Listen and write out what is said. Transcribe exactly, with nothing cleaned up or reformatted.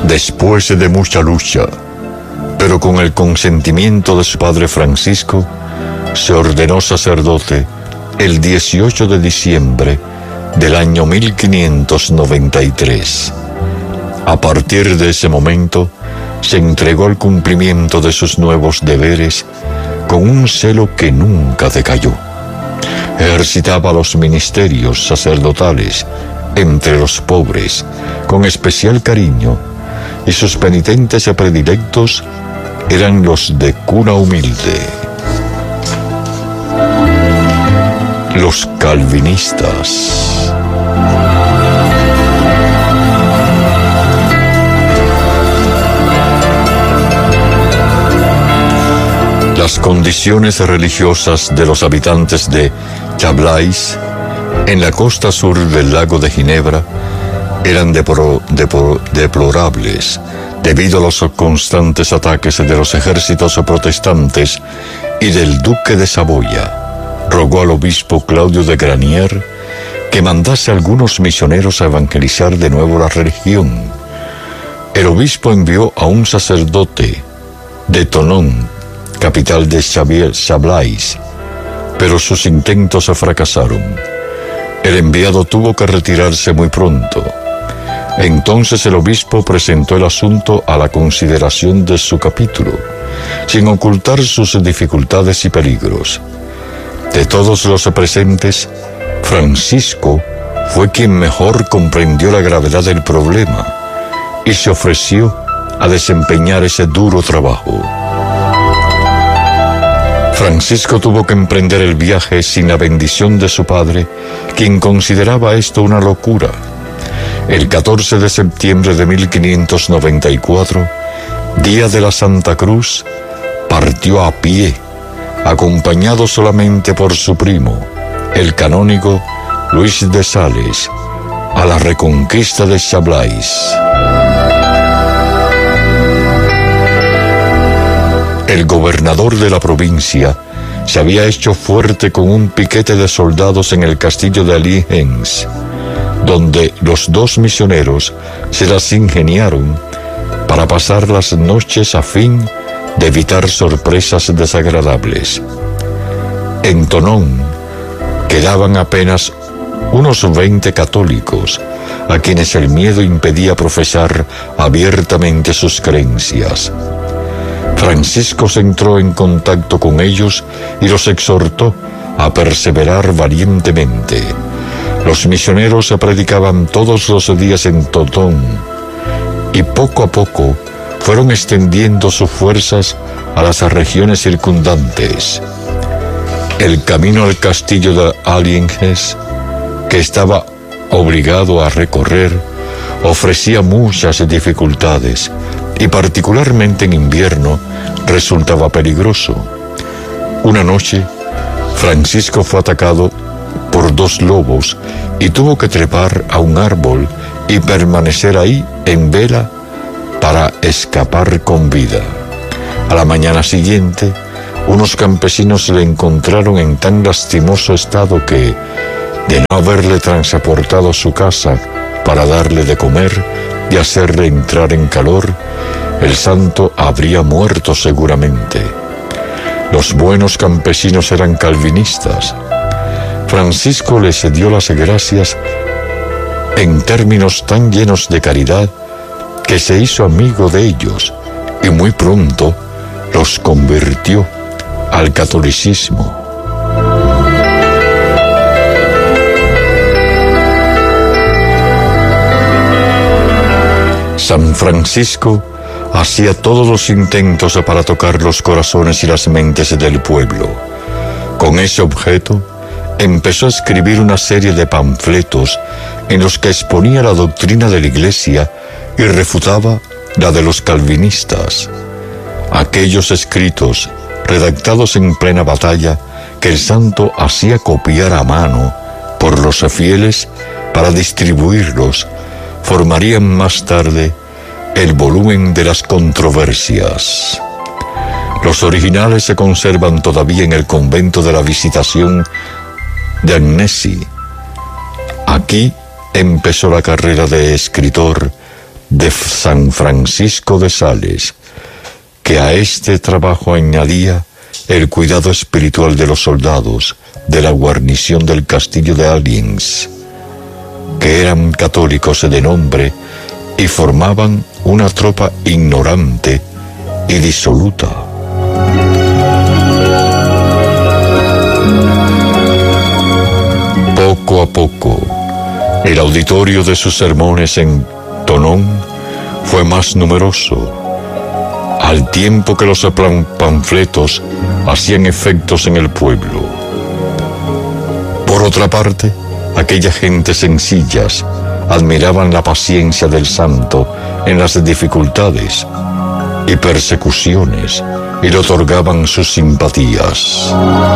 Después de mucha lucha, pero con el consentimiento de su padre Francisco, se ordenó sacerdote el dieciocho de diciembre del año mil quinientos noventa y tres. A partir de ese momento, se entregó al cumplimiento de sus nuevos deberes con un celo que nunca decayó. Ejercitaba los ministerios sacerdotales entre los pobres con especial cariño, y sus penitentes predilectos eran los de cuna humilde. Los calvinistas. Las condiciones religiosas de los habitantes de Chablais, en la costa sur del lago de Ginebra, eran depro, depro, deplorables debido a los constantes ataques de los ejércitos protestantes y del duque de Saboya. Rogó al obispo Claudio de Granier que mandase a algunos misioneros a evangelizar de nuevo la religión. El obispo envió a un sacerdote de Thonon, capital de Chablais, pero sus intentos fracasaron. El enviado tuvo que retirarse muy pronto. Entonces el obispo presentó el asunto a la consideración de su capítulo, sin ocultar sus dificultades y peligros. De todos los presentes, Francisco fue quien mejor comprendió la gravedad del problema y se ofreció a desempeñar ese duro trabajo. Francisco tuvo que emprender el viaje sin la bendición de su padre, quien consideraba esto una locura. El catorce de septiembre de mil quinientos noventa y cuatro, día de la Santa Cruz, partió a pie, acompañado solamente por su primo, el canónigo Luis de Sales, a la reconquista de Chablais. El gobernador de la provincia se había hecho fuerte con un piquete de soldados en el castillo de Aliens, donde los dos misioneros se las ingeniaron para pasar las noches a fin de evitar sorpresas desagradables. En Thonon quedaban apenas unos veinte católicos, a quienes el miedo impedía profesar abiertamente sus creencias. Francisco se entró en contacto con ellos y los exhortó a perseverar valientemente. Los misioneros se predicaban todos los días en Thonon y poco a poco fueron extendiendo sus fuerzas a las regiones circundantes. El camino al castillo de Aliens, que estaba obligado a recorrer, ofrecía muchas dificultades y particularmente en invierno resultaba peligroso. Una noche, Francisco fue atacado por dos lobos y tuvo que trepar a un árbol y permanecer ahí en vela para escapar con vida. A la mañana siguiente, unos campesinos le encontraron en tan lastimoso estado que, de no haberle transportado a su casa para darle de comer y hacerle entrar en calor, el santo habría muerto seguramente. Los buenos campesinos eran calvinistas. Francisco les dio las gracias en términos tan llenos de caridad que se hizo amigo de ellos y muy pronto los convirtió al catolicismo. San Francisco hacía todos los intentos para tocar los corazones y las mentes del pueblo. Con ese objeto, empezó a escribir una serie de panfletos en los que exponía la doctrina de la Iglesia y refutaba la de los calvinistas. Aquellos escritos, redactados en plena batalla, que el santo hacía copiar a mano por los fieles para distribuirlos, formarían más tarde el volumen de las controversias. Los originales se conservan todavía en el convento de la Visitación de Agnesi. Aquí empezó la carrera de escritor de San Francisco de Sales, que a este trabajo añadía el cuidado espiritual de los soldados de la guarnición del castillo de Amiens, que eran católicos de nombre y formaban una tropa ignorante y disoluta. Poco a poco, el auditorio de sus sermones en Thonon fue más numeroso, al tiempo que los panfletos hacían efectos en el pueblo. Por otra parte, aquellas gentes sencillas admiraban la paciencia del santo en las dificultades y persecuciones y le otorgaban sus simpatías.